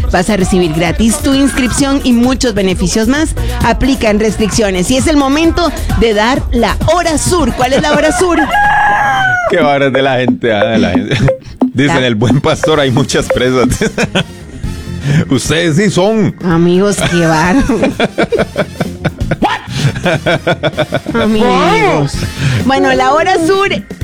Vas a recibir gratis tu inscripción y muchos beneficios más. Aplican restricciones y es el momento de dar la hora sur. ¿Cuál es la hora sur? Qué varas de la gente, de la gente. Dicen, el buen pastor, hay muchas presas. Ustedes sí son. Amigos, qué bárbaro. Amigos. Bueno, la hora sur,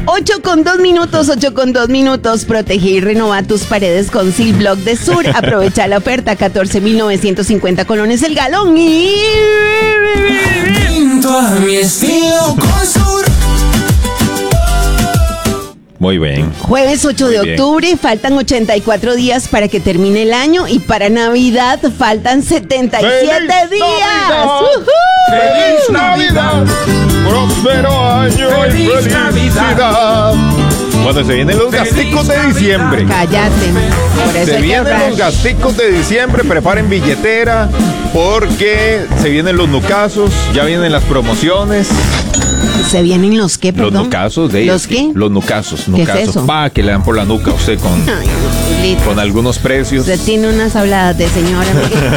8:02 minutos. Protege y renova tus paredes con Silblock de Sur. Aprovecha la oferta, 14,950 colones el galón y... Pinto a mi estilo con Sur. Muy bien. Jueves 8 de octubre, faltan 84 días para que termine el año y para Navidad faltan 77 días. ¡Feliz Navidad! ¡Próspero año y feliz Navidad! Bueno, se vienen los gasticos de diciembre. Cállate. Por eso Se vienen los gasticos de diciembre, preparen billetera porque se vienen los nucasos, ya vienen las promociones. ¿Se vienen los qué, perdón? Los nucasos de ¿Los qué? Los nucasos. ¿Qué es eso? Va, que le dan por la nuca a usted con algunos precios. Usted tiene unas habladas de señora.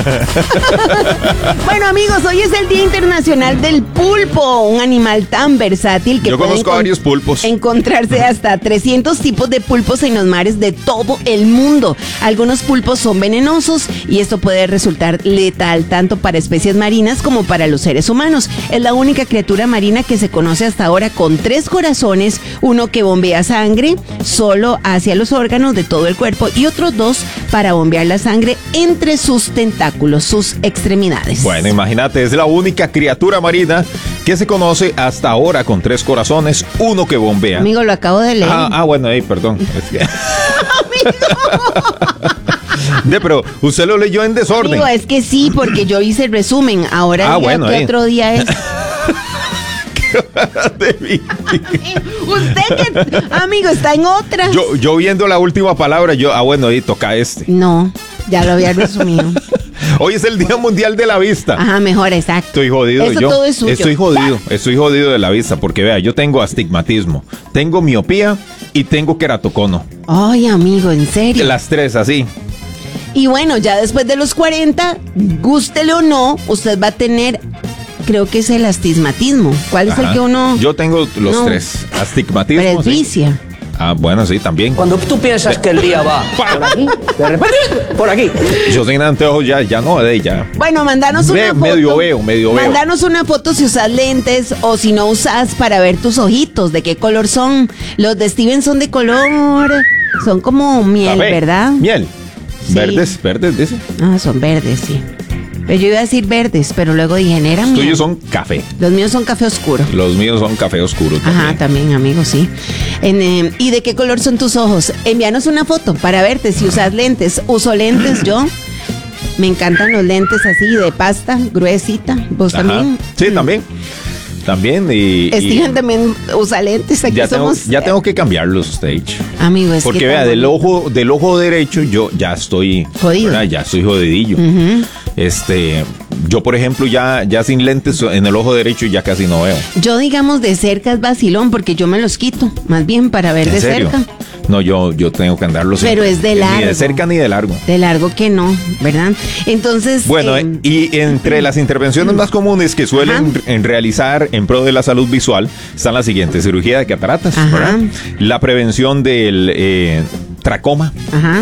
Bueno, amigos, hoy es el Día Internacional del Pulpo, un animal tan versátil que yo conozco varios pulpos. Encontrarse hasta 300 tipos de pulpos en los mares de todo el mundo. Algunos pulpos son venenosos y esto puede resultar letal tanto para especies marinas como para los seres humanos. Es la única criatura marina que se conoce hasta ahora con 3 corazones, uno que bombea sangre solo hacia los órganos de todo el cuerpo y otros 2 para bombear la sangre entre sus tentáculos, sus extremidades. Bueno, imagínate, es la única criatura marina que se conoce hasta ahora con 3 corazones, uno que bombea. Amigo, lo acabo de leer. Bueno, perdón. Es que... pero usted lo leyó en desorden. Amigo, es que sí, porque yo hice el resumen. Ahora ¿qué otro día es? Usted que, amigo, está en otra. Yo viendo la última palabra, ahí toca este. No, ya lo había resumido. Hoy es el Día Mundial de la Vista. Ajá, mejor, exacto. Estoy jodido. Eso todo es suyo. Estoy jodido de la vista, porque vea, yo tengo astigmatismo, tengo miopía y tengo queratocono. Ay, amigo, ¿en serio? Las 3 así. Y bueno, ya después de los 40, gústele o no, usted va a tener... Creo que es el astigmatismo. ¿Cuál es el que uno...? Yo tengo los 3. Astigmatismo. Presbicia. Sí. Bueno, sí, también. Cuando tú piensas que el día va por aquí, de repente, por aquí. Yo sin anteojos ya no, ya. Bueno, mandanos una foto. Medio veo. Mandanos una foto si usas lentes o si no usas para ver tus ojitos, de qué color son. Los de Steven son de color... Son como miel, Café. ¿verdad? Miel. Sí. Verdes, dice. Son verdes, sí. Pero yo iba a decir verdes, pero luego dije, eran Los miel. tuyos son café. Los míos son café oscuro. Los míos son café oscuro también. Ajá, también, amigo, sí. ¿Y de qué color son tus ojos? Envíanos una foto para verte si usas lentes. Uso lentes yo. Me encantan los lentes así de pasta, gruesita. ¿Vos también? Sí, también. Steven también usa lentes. Aquí ya tengo que cambiarlos, Stage. Amigo, es porque que vea, del ojo derecho yo ya estoy jodido. ¿verdad? Ya estoy jodidillo. Yo por ejemplo ya sin lentes en el ojo derecho ya casi no veo. Yo digamos de cerca es vacilón porque yo me los quito, más bien para ver de serio? cerca. No, yo tengo que andarlos. Pero es de largo. Ni de cerca ni de largo. De largo que no, ¿verdad? Entonces... Bueno, y entre las intervenciones más comunes que suelen realizar en pro de la salud visual están las siguientes: cirugía de cataratas, ¿verdad? La prevención del tracoma. Ajá.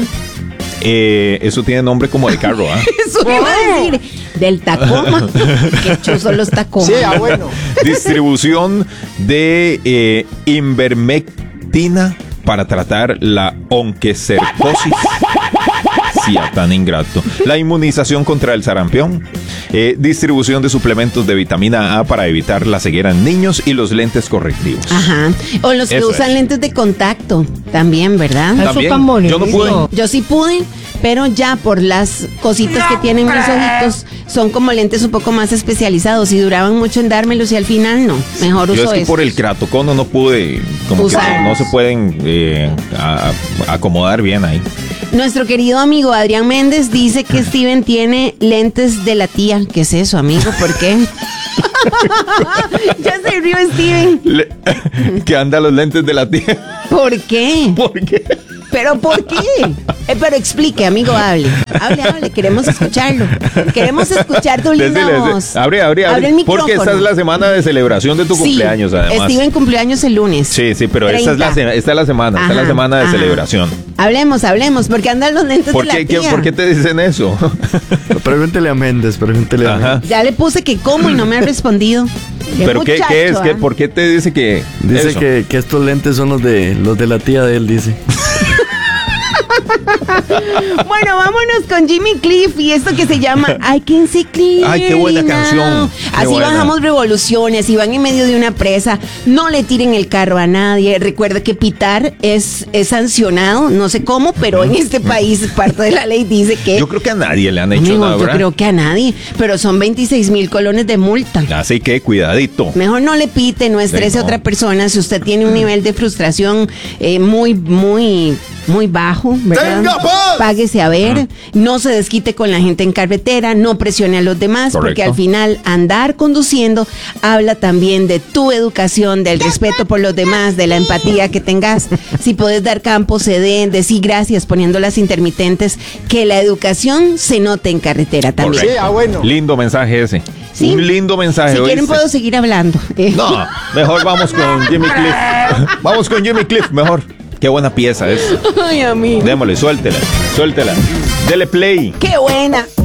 Eso tiene nombre como de carro, ¿ah? Eso iba a decir, del Tacoma. Qué chuzos son los Tacomas. Sí, bueno. Distribución de ivermectina para tratar la onquecercosis. Sí, tan ingrato. La inmunización contra el sarampión. Distribución de suplementos de vitamina A para evitar la ceguera en niños y los lentes correctivos. Ajá. O los que usan lentes de contacto también, ¿verdad? También. Yo no pude. Yo sí pude, pero ya por las cositas que tienen mis ojitos, son como lentes un poco más especializados y duraban mucho en dármelos y al final no. Mejor uso Yo es que por el queratocono no pude, como usar. Que no se pueden acomodar bien ahí. Nuestro querido amigo Adrián Méndez dice que Steven tiene lentes de la tía. ¿Qué es eso, amigo? ¿Por qué? Ya se rió Steven. Que anda los lentes de la tía. ¿Por qué? ¿Por qué? ¿Pero por qué? Pero explique, amigo, hable, queremos escucharlo. Queremos escuchar tu linda voz. Abre el micrófono. Porque esta es la semana de celebración de tu cumpleaños, además. Steven cumpleaños el lunes. Sí, pero esta es la semana de celebración. Hablemos, porque andan los lentes de la tía. ¿Por qué te dicen eso? Pregúntele a Méndez, Ya le puse que cómo y no me ha respondido. ¿Pero qué es? ¿Por qué te dice que Dice eso? que estos lentes son los de la tía de él, dice. Bueno, vámonos con Jimmy Cliff y esto que se llama I Can See Clearly. Ay, qué buena canción. Así bajamos revoluciones y van en medio de una presa. No le tiren el carro a nadie. Recuerde que pitar es sancionado, no sé cómo, pero en este país parte de la ley dice que... Yo creo que a nadie le han hecho Amigo, nada, yo ¿verdad? creo que a nadie, pero son 26,000 colones de multa. Así que cuidadito. Mejor no le pite, no estrese a otra persona. Si usted tiene un nivel de frustración muy bajo, ¿verdad? Páguese a ver, no se desquite con la gente en carretera, no presione a los demás, Correcto. porque al final andar conduciendo habla también de tu educación, del respeto por los demás, de la empatía que tengas. Si puedes dar campo, cede, decir gracias poniendo las intermitentes, que la educación se note en carretera también. Correcto. Lindo mensaje ese. Sí. Un lindo mensaje. Si quieren ¿oíste? puedo seguir hablando. No, mejor vamos con Jimmy Cliff. Vamos con Jimmy Cliff, mejor. Qué buena pieza es. Ay, amigo. Démosle, suéltela. Dele play. Qué buena.